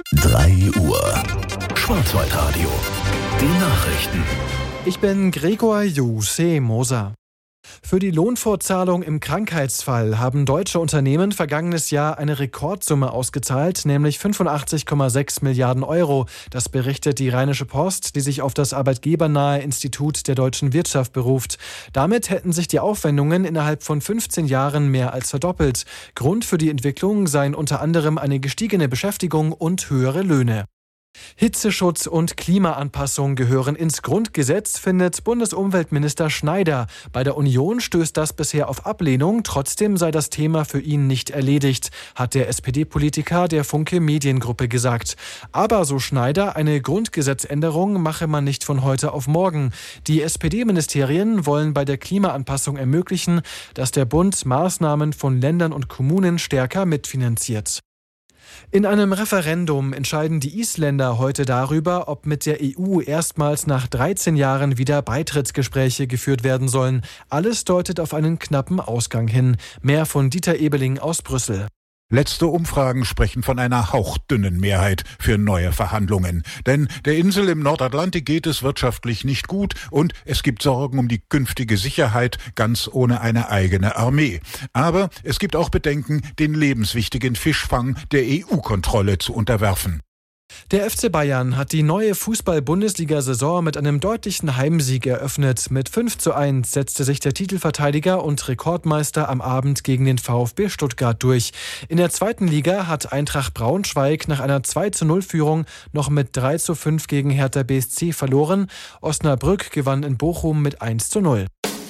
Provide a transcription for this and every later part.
3 Uhr. Schwarzwaldradio. Die Nachrichten. Ich bin Gregor Moser. Für die Lohnfortzahlung im Krankheitsfall haben deutsche Unternehmen vergangenes Jahr eine Rekordsumme ausgezahlt, nämlich 85,6 Milliarden Euro. Das berichtet die Rheinische Post, die sich auf das arbeitgebernahe Institut der deutschen Wirtschaft beruft. Damit hätten sich die Aufwendungen innerhalb von 15 Jahren mehr als verdoppelt. Grund für die Entwicklung seien unter anderem eine gestiegene Beschäftigung und höhere Löhne. Hitzeschutz und Klimaanpassung gehören ins Grundgesetz, findet Bundesumweltminister Schneider. Bei der Union stößt das bisher auf Ablehnung, trotzdem sei das Thema für ihn nicht erledigt, hat der SPD-Politiker der Funke Mediengruppe gesagt. Aber, so Schneider, eine Grundgesetzänderung mache man nicht von heute auf morgen. Die SPD-Ministerien wollen bei der Klimaanpassung ermöglichen, dass der Bund Maßnahmen von Ländern und Kommunen stärker mitfinanziert. In einem Referendum entscheiden die Isländer heute darüber, ob mit der EU erstmals nach 13 Jahren wieder Beitrittsgespräche geführt werden sollen. Alles deutet auf einen knappen Ausgang hin. Mehr von Dieter Ebeling aus Brüssel. Letzte Umfragen sprechen von einer hauchdünnen Mehrheit für neue Verhandlungen. Denn der Insel im Nordatlantik geht es wirtschaftlich nicht gut und es gibt Sorgen um die künftige Sicherheit, ganz ohne eine eigene Armee. Aber es gibt auch Bedenken, den lebenswichtigen Fischfang der EU-Kontrolle zu unterwerfen. Der FC Bayern hat die neue Fußball-Bundesliga-Saison mit einem deutlichen Heimsieg eröffnet. Mit 5:1 setzte sich der Titelverteidiger und Rekordmeister am Abend gegen den VfB Stuttgart durch. In der zweiten Liga hat Eintracht Braunschweig nach einer 2:0-Führung noch mit 3:5 gegen Hertha BSC verloren. Osnabrück gewann in Bochum mit 1:0.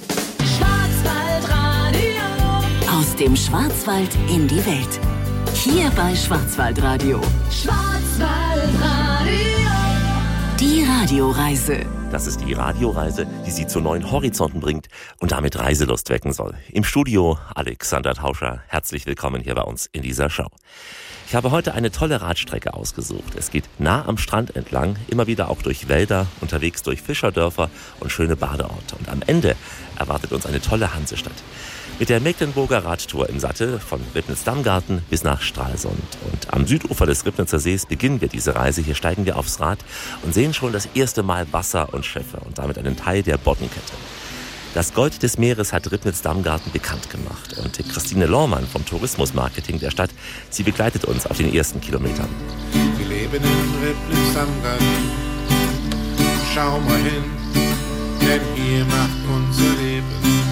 Aus dem Schwarzwald in die Welt. Hier bei Schwarzwaldradio. Die Radioreise. Das ist die Radioreise, die Sie zu neuen Horizonten bringt und damit Reiselust wecken soll. Im Studio Alexander Tauscher. Herzlich willkommen hier bei uns in dieser Show. Ich habe heute eine tolle Radstrecke ausgesucht. Es geht nah am Strand entlang, immer wieder auch durch Wälder, unterwegs durch Fischerdörfer und schöne Badeorte. Und am Ende erwartet uns eine tolle Hansestadt. Mit der Mecklenburger Radtour im Sattel von Ribnitz-Dammgarten bis nach Stralsund. Und am Südufer des Ribnitzer Sees beginnen wir diese Reise. Hier steigen wir aufs Rad und sehen schon das erste Mal Wasser und Schiffe und damit einen Teil der Boddenkette. Das Gold des Meeres hat Ribnitz-Dammgarten bekannt gemacht. Und Christine Lohmann vom Tourismusmarketing der Stadt, sie begleitet uns auf den ersten Kilometern. Wir leben in Ribnitz-Dammgarten. Schau mal hin, denn hier macht unser Leben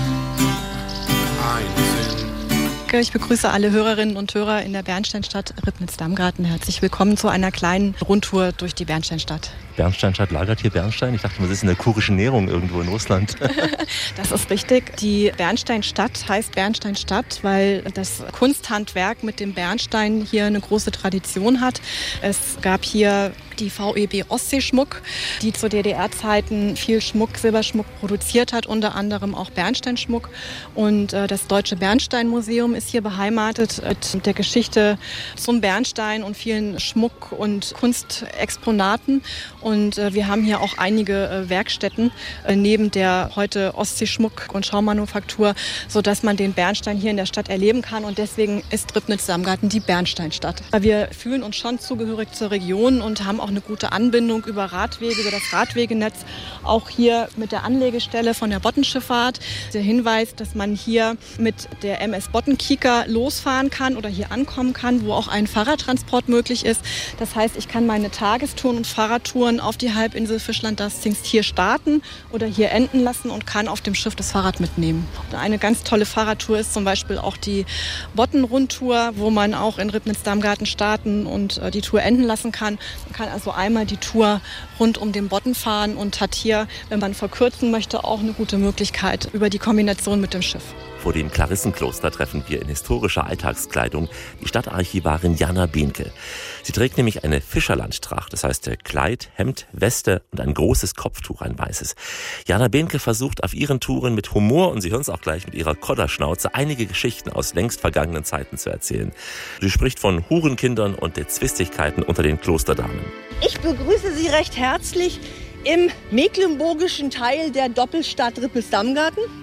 einen Sinn. Ich begrüße alle Hörerinnen und Hörer in der Bernsteinstadt Ribnitz-Dammgarten. Herzlich willkommen zu einer kleinen Rundtour durch die Bernsteinstadt. Bernsteinstadt lagert hier Bernstein? Ich dachte, das ist in der kurischen Nährung irgendwo in Russland. Das ist richtig. Die Bernsteinstadt heißt Bernsteinstadt, weil das Kunsthandwerk mit dem Bernstein hier eine große Tradition hat. Es gab hier die VEB Ostseeschmuck, die zu DDR-Zeiten viel Schmuck, Silberschmuck produziert hat, unter anderem auch Bernsteinschmuck. Und das Deutsche Bernsteinmuseum ist hier beheimatet mit der Geschichte zum Bernstein und vielen Schmuck- und Kunstexponaten. Und wir haben hier auch einige Werkstätten neben der heute Ostseeschmuck- und Schaumanufaktur, sodass man den Bernstein hier in der Stadt erleben kann. Und deswegen ist Ribnitz-Dammgarten die Bernsteinstadt. Wir fühlen uns schon zugehörig zur Region und haben auch eine gute Anbindung über Radwege, über das Radwegenetz. Auch hier mit der Anlegestelle von der Boddenschifffahrt. Der Hinweis, dass man hier mit der MS Boddenkieker losfahren kann oder hier ankommen kann, wo auch ein Fahrradtransport möglich ist. Das heißt, ich kann meine Tagestouren und Fahrradtouren auf die Halbinsel Fischland-Darß-Zingst hier starten oder hier enden lassen und kann auf dem Schiff das Fahrrad mitnehmen. Eine ganz tolle Fahrradtour ist zum Beispiel auch die Bodden-Rundtour, wo man auch in Ribnitz-Dammgarten starten und die Tour enden lassen kann. Man kann also einmal die Tour rund um den Bodden fahren und hat hier, wenn man verkürzen möchte, auch eine gute Möglichkeit über die Kombination mit dem Schiff. Vor dem Klarissenkloster treffen wir in historischer Alltagskleidung die Stadtarchivarin Jana Behnke. Sie trägt nämlich eine Fischerlandtracht, das heißt Kleid, Hemd, Weste und ein großes Kopftuch, ein weißes. Jana Behnke versucht auf ihren Touren mit Humor, und Sie hören es auch gleich mit ihrer Kodderschnauze, einige Geschichten aus längst vergangenen Zeiten zu erzählen. Sie spricht von Hurenkindern und der Zwistigkeiten unter den Klosterdamen. Ich begrüße Sie recht herzlich im mecklenburgischen Teil der Doppelstadt Ribnitz-Dammgarten.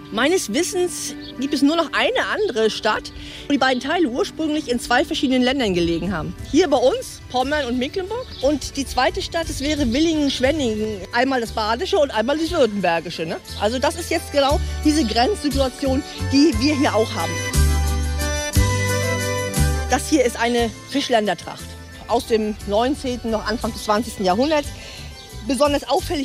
Meines Wissens gibt es nur noch eine andere Stadt, wo die beiden Teile ursprünglich in 2 verschiedenen Ländern gelegen haben. Hier bei uns, Pommern und Mecklenburg. Und die zweite Stadt, das wäre Villingen-Schwenningen. Einmal das Badische und einmal das Württembergische. Ne? Also das ist jetzt genau diese Grenzsituation, die wir hier auch haben. Das hier ist eine Fischländertracht aus dem 19., noch Anfang des 20. Jahrhunderts. Besonders auffällig